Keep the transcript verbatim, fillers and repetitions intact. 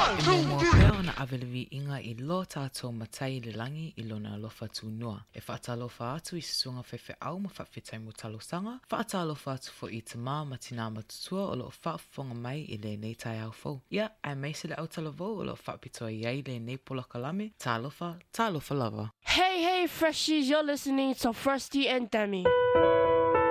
E mo pea ona awelewi inga I lo tātou matai le langi I lona alofa tu noa. E whaatalofa atu I susunga fefe au ma whawhetai mo talosanga. Whaatalofa atu fo I te mā ma tina matutua o lo whaafonga mai I le nei tai au fau. Ia, ai meise le au talavou o lo whaapitoa iai le nei polakalame. Talofa, talofa lava. Hey, hey, freshies, you're listening to Frosty and Demi.